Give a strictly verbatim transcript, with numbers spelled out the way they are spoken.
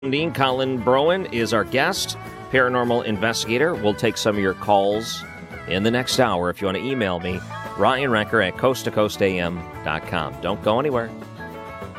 Dean Colin Broen is our guest, paranormal investigator. We'll take some of your calls in the next hour. If you want to email me, Ryan Recker at coast to coast a m dot com. Don't go anywhere.